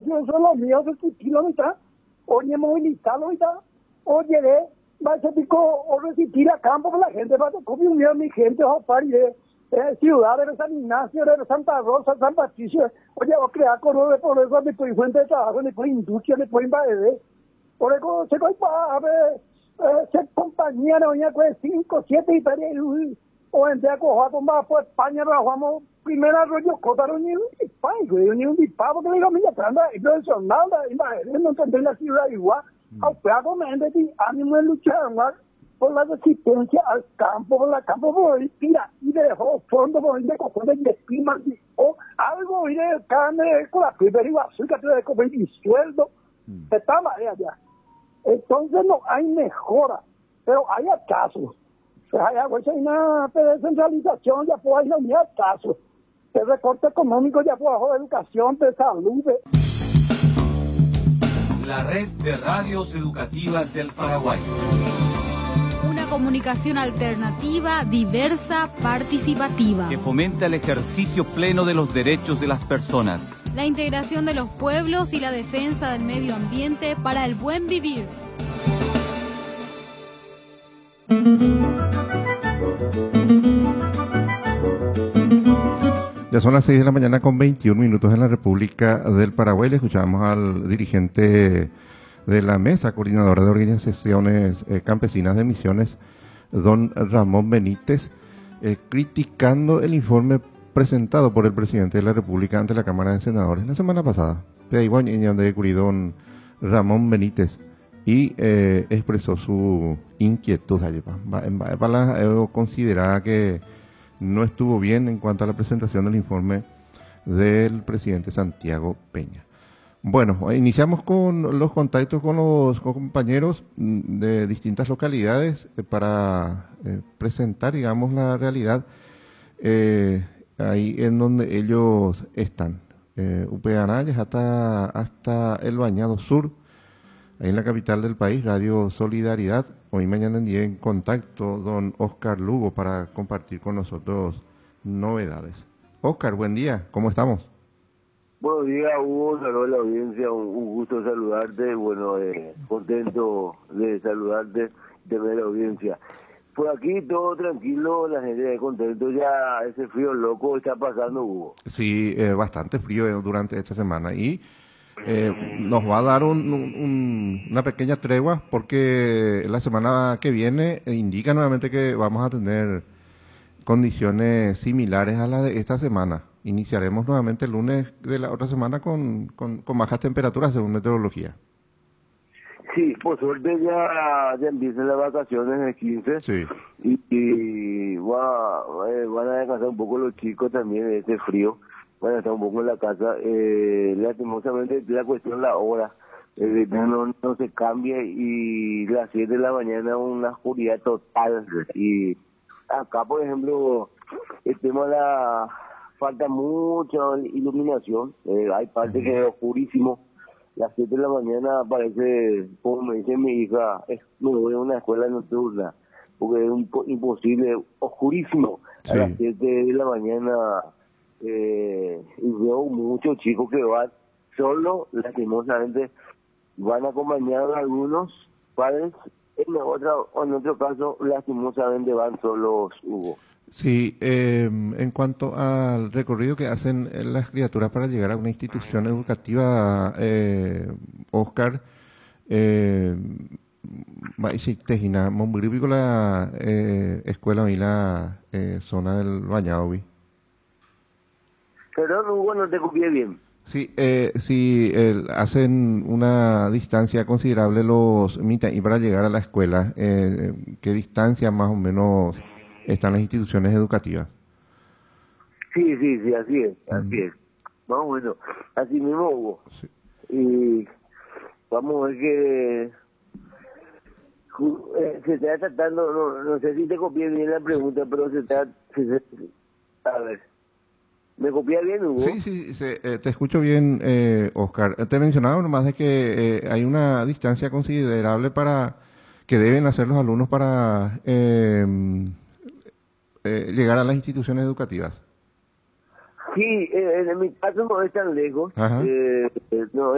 eso es lo mío, eso es kilómetros, oye, movilizarlo y tal, oye, va a ser pico, o resistir a campo con la gente, va a comer un día mi gente, o pari de ciudades de San Ignacio, de Santa Rosa, San Patricio, oye, o crear coro de por eso, de por fuente de trabajo, de por industria, de por invadir, por eso se coipa, a ver, se compañía, no, ya pues 5, 7 y tal, o en día coja con más, pues España, trabajamos primero rollo, cotaron ni un disparo, ni un disparo, porque digo, mira, anda, y no eso, nada, imagínate, no entendí la ciudad igual, a pedo, me entiendes, ánimo de luchar, ¿no? Por la resistencia al campo, por la campo, por ir, tira, y dejó fondo, por ir de cojones, de clima, o algo, y de carne, con la primera y azúcar, de comer y sueldo, estaba allá. Entonces no hay mejora, pero hay acasos. Hay una descentralización, ya puede haber un acaso. El recorte económico, ya puede haber educación, de salud. La red de radios educativas del Paraguay. Una comunicación alternativa, diversa, participativa. Que fomenta el ejercicio pleno de los derechos de las personas. La integración de los pueblos y la defensa del medio ambiente para el buen vivir. Ya son las 6 de la mañana con 21 minutos en la República del Paraguay. Le escuchamos al dirigente de la mesa coordinadora de organizaciones campesinas de Misiones, don Ramón Benítez, criticando el informe presentado por el presidente de la República ante la Cámara de Senadores la semana pasada. De don Ramón Benítez y expresó su inquietud allí. Consideraba que no estuvo bien en cuanto a la presentación del informe del presidente Santiago Peña. Bueno, iniciamos con los contactos con los compañeros de distintas localidades para presentar, digamos, la realidad ahí en donde ellos están. Upeanayes hasta el Bañado Sur, ahí en la capital del país, Radio Solidaridad. Hoy mañana en día en contacto don Oscar Lugo para compartir con nosotros novedades. Oscar, buen día, ¿cómo estamos? Buenos días, Hugo, saludos a la audiencia, un gusto saludarte, bueno, contento de saludarte, de ver la audiencia. Por aquí todo tranquilo, la gente contento, ya ese frío loco está pasando, Hugo. Sí, bastante frío durante esta semana y nos va a dar una pequeña tregua porque la semana que viene indica nuevamente que vamos a tener condiciones similares a las de esta semana. Iniciaremos nuevamente el lunes de la otra semana con bajas temperaturas según meteorología. Sí, por suerte ya empiezan las vacaciones el 15 sí. y van a descansar un poco los chicos también de este frío. Van a estar un poco en la casa. Lastimosamente la cuestión la hora no se cambia y las 7 de la mañana una oscuridad total. Y acá, por ejemplo, el tema de la falta mucha iluminación. Hay partes que es oscurísimo. Las 7 de la mañana parece, como me dice mi hija, me voy a una escuela nocturna, porque es imposible, oscurísimo. Sí. A las 7 de la mañana y veo muchos chicos que van solo, lastimosamente van acompañados de algunos padres, en otro caso lastimosamente van solos, Hugo. Sí, en cuanto al recorrido que hacen las criaturas para llegar a una institución educativa, Oscar, Tejina, la escuela y la zona del Bañado. Perdón, Hugo, no te copié bien. Sí, si hacen una distancia considerable los mitas y para llegar a la escuela, ¿qué distancia más o menos están las instituciones educativas? Sí, así es. Más o menos, así mismo, Hugo. Sí. Y vamos a ver que se está tratando, no sé si te copié bien la pregunta, pero a ver. ¿Me copia bien, Hugo? Sí, te escucho bien, Oscar. Te mencionaba nomás de que hay una distancia considerable para que deben hacer los alumnos para llegar a las instituciones educativas. Sí, en mi caso no es tan lejos. Ajá. No